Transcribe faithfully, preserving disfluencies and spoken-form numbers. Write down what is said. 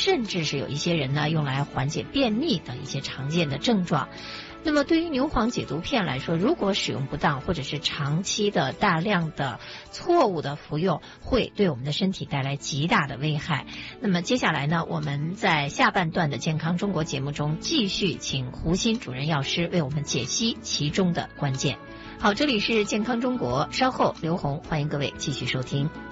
甚至是有一些人呢用来缓解便秘等一些常见的症状。那么对于牛黄解毒片来说，如果使用不当或者是长期的大量的错误的服用，会对我们的身体带来极大的危害。那么接下来呢，我们在下半段的健康中国节目中继续请胡鑫主任药师为我们解析其中的关键。好，这里是健康中国，稍后刘红欢迎各位继续收听。